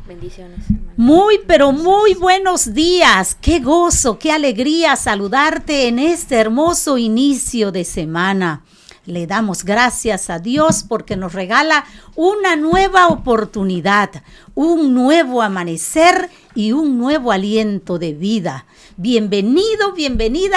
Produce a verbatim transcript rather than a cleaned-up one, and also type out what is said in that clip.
Bendiciones, hermano. Muy, pero muy buenos días. Qué gozo, qué alegría saludarte en este hermoso inicio de semana. Le damos gracias a Dios porque nos regala una nueva oportunidad, un nuevo amanecer y un nuevo aliento de vida. Bienvenido, bienvenida